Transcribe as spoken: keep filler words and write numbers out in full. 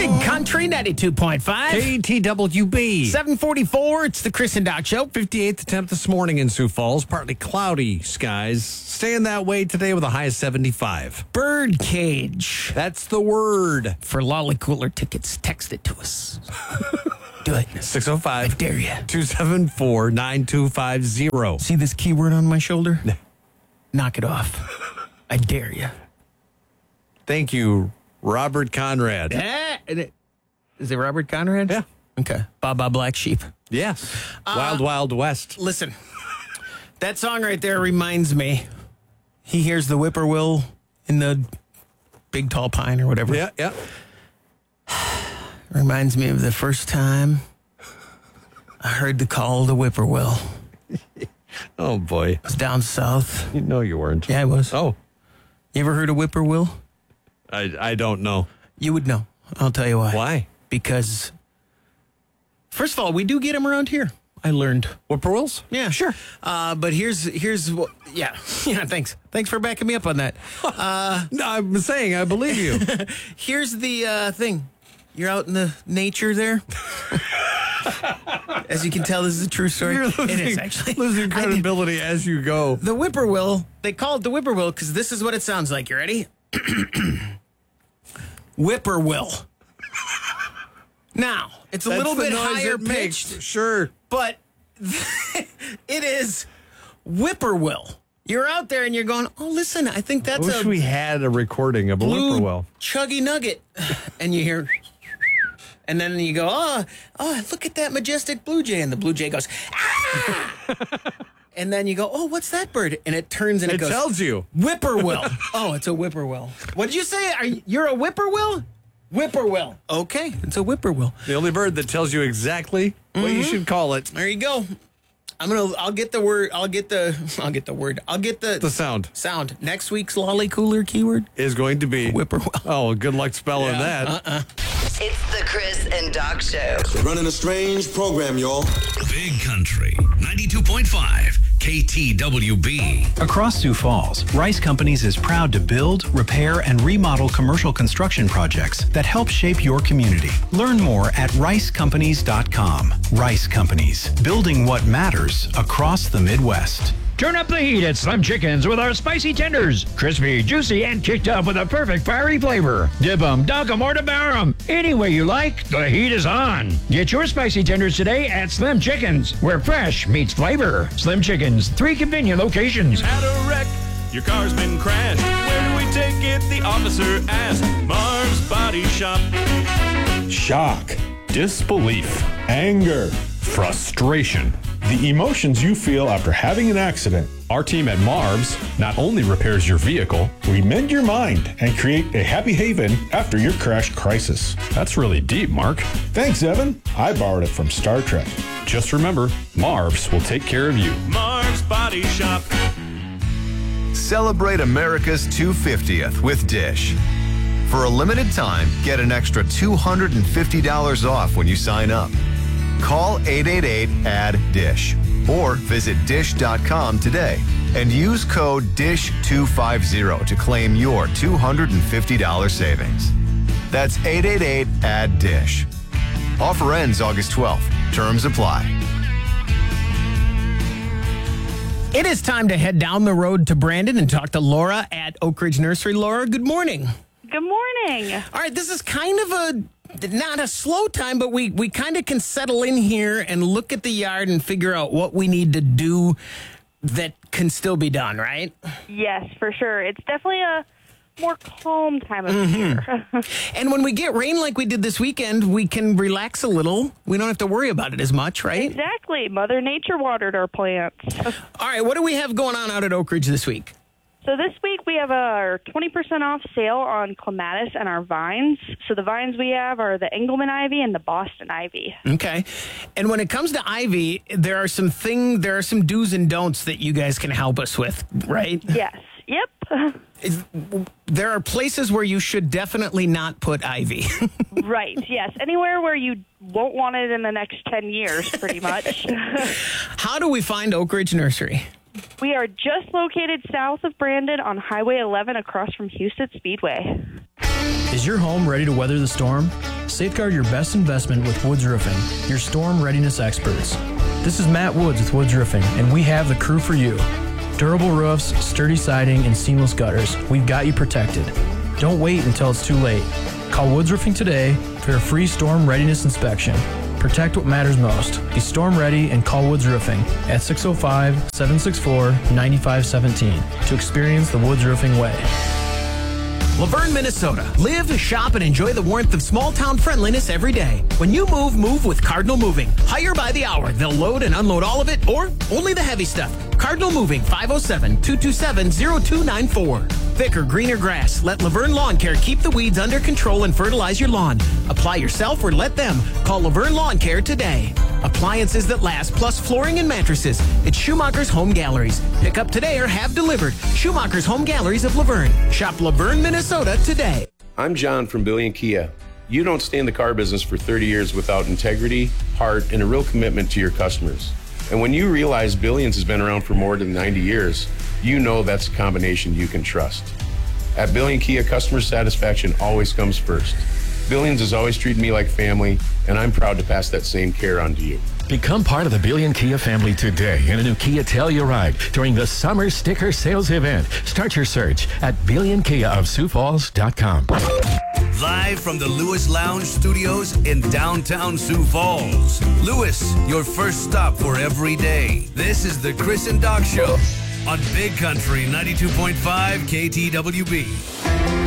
Big Country ninety-two point five. K T W B. seven forty-four, it's the Chris and Doc Show. fifty-eighth attempt this morning in Sioux Falls. Partly cloudy skies. Staying that way today with a high of seventy-five. Birdcage. That's the word. For Lolly Cooler tickets, text it to us. Do it. six oh I five, dare you. two seven four, nine two five zero. See this keyword on my shoulder? Knock it off. I dare you. Thank you, Robert Conrad. Eh, Is it Robert Conrad? Yeah. Okay. Baba Black Sheep. Yes. Wild Wild West. Listen, that song right there reminds me. He hears the whippoorwill in the big tall pine or whatever. Yeah, yeah. Reminds me of the first time I heard the call of the whippoorwill. Oh, boy. I was down south. You know you weren't. Yeah, I was. Oh, You ever heard of whippoorwill? I, I don't know. You would know. I'll tell you why. Why? Because, first of all, we do get them around here. I learned. Whippoorwills? Yeah, sure. Uh, but here's here's what. Yeah, yeah. Thanks. Thanks for backing me up on that. Uh, No, I'm saying I believe you. here's the uh, thing. You're out in the nature there. As you can tell, this is a true story. You're losing, it is actually losing I did- credibility as you go. The whippoorwill. They call it the whippoorwill because this is what it sounds like. You ready? Whippoorwill. Now it's a That's little the bit noise higher it makes. pitched, Sure. but it is whippoorwill. You're out there and you're going, oh, listen, I think I that's wish a we had a recording of a blue whippoorwill. chuggy nugget. And you hear, and then you go, oh, oh, look at that majestic blue jay. And the blue jay goes, ah! And then you go, oh, what's that bird? And it turns and it, It goes, tells you. whippoorwill. Oh, it's a whippoorwill. What did you say? Are you, you're a whippoorwill? Whippoorwill. Okay, it's a whippoorwill. The only bird that tells you exactly what you should call it. There you go. I'm gonna. I'll get the word. I'll get the. I'll get the word. I'll get the The sound sound. Next week's Lolly Cooler keyword. is going to be Whippoorwill. Oh, good luck spelling that. Uh-uh. It's the Chris and Doc Show. Running a strange program, y'all. Big Country ninety-two point five K T W B. Across Sioux Falls, Rice Companies is proud to build, repair, and remodel commercial construction projects that help shape your community. Learn more at rice companies dot com. Rice Companies, building what matters across the Midwest. Turn up the heat at Slim Chickens with our spicy tenders. Crispy, juicy, and kicked up with a perfect fiery flavor. Dip 'em, dunk 'em, or devour 'em. Any way you like, the heat is on. Get your spicy tenders today at Slim Chickens, where fresh meets flavor. Slim Chickens, three convenient locations. Had a wreck, your car's been crashed. Where do we take it? The officer asked. Marv's Body Shop. Shock, disbelief, anger, frustration. The emotions you feel after having an accident. Our team at Marv's not only repairs your vehicle, we mend your mind and create a happy haven after your crash crisis. That's really deep, Mark. Thanks, Evan. I borrowed it from Star Trek. Just remember, Marv's will take care of you. Marv's Body Shop. Celebrate America's two hundred fiftieth with Dish. For a limited time, get an extra two hundred fifty dollars off when you sign up. Call eight eight eight, A D D I S H or visit dish dot com today and use code D I S H two fifty to claim your two hundred fifty dollars savings. That's eight eight eight, A D D I S H. Offer ends August twelfth. Terms apply. It is time to head down the road to Brandon and talk to Laura at Oak Ridge Nursery. Laura, good morning. Good morning. All right, this is kind of a not a slow time, but we, we kind of can settle in here and look at the yard and figure out what we need to do that can still be done, right? Yes, for sure. It's definitely a more calm time of Mm-hmm. year. And when we get rain like we did this weekend, we can relax a little. We don't have to worry about it as much, right? Exactly. Mother Nature watered our plants. All right, what do we have going on out at Oak Ridge this week? So this week we have our twenty percent off sale on clematis and our vines. So the vines we have are the Engelmann ivy and the Boston ivy. Okay. And when it comes to ivy, there are some thing, there are some do's and don'ts that you guys can help us with, right? Yes. Yep. Is, there are places where you should definitely not put ivy. Right. Yes. Anywhere where you won't want it in the next ten years, pretty much. How do we find Oak Ridge Nursery? We are just located south of Brandon on Highway eleven across from Houston Speedway. Is your home ready to weather the storm? Safeguard your best investment with Woods Roofing, your storm readiness experts. This is Matt Woods with Woods Roofing, and we have the crew for you. Durable roofs, sturdy siding, and seamless gutters. We've got you protected. Don't wait until it's too late. Call Woods Roofing today for a free storm readiness inspection. Protect what matters most. Be storm ready and call Woods Roofing at six oh five, seven six four, nine five one seven to experience the Woods Roofing way. Laverne, Minnesota. Live, shop, and enjoy the warmth of small-town friendliness every day. When you move, move with Cardinal Moving. Hire by the hour. They'll load and unload all of it, or only the heavy stuff. Cardinal Moving, five oh seven, two two seven, oh two nine four. Thicker, greener grass. Let Laverne Lawn Care keep the weeds under control and fertilize your lawn. Apply yourself or let them. Call Laverne Lawn Care today. Appliances that last, plus flooring and mattresses. It's Schumacher's Home Galleries. Pick up today or have delivered. Schumacher's Home Galleries of Laverne. Shop Laverne, Minnesota today. I'm John from Billion Kia. You don't stay in the car business for thirty years without integrity, heart, and a real commitment to your customers. And when you realize Billions has been around for more than ninety years, you know that's a combination you can trust. At Billion Kia, customer satisfaction always comes first. Billions has always treated me like family, and I'm proud to pass that same care on to you. Become part of the Billion Kia family today in a new Kia Telluride during the Summer Sticker Sales Event. Start your search at billion kia of sioux falls dot com. Live from the Lewis Lounge Studios in downtown Sioux Falls. Lewis, your first stop for every day. This is the Chris and Doc Show on Big Country ninety-two point five K T W B.